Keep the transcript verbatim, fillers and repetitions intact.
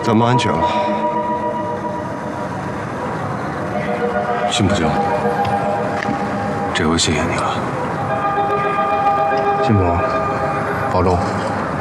咱们安全了。 辛普京，这回谢谢你了。 金伯，保重。